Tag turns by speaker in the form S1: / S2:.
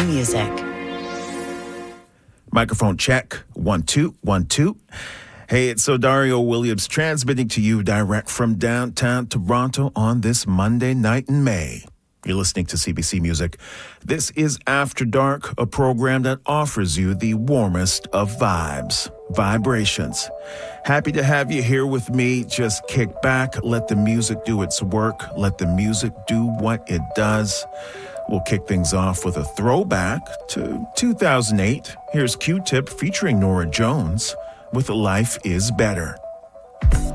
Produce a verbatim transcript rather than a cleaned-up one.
S1: Music.
S2: Microphone check. One, two, one, two. Hey, it's Dario Williams transmitting to you direct from downtown Toronto on this Monday night in May. You're listening to C B C Music. This is After Dark, a program that offers you the warmest of vibes, vibrations. Happy to have you here with me. Just kick back, let the music do its work, let the music do what it does. We'll kick things off with a throwback to two thousand eight. Here's Q-Tip featuring Norah Jones with Life is Better.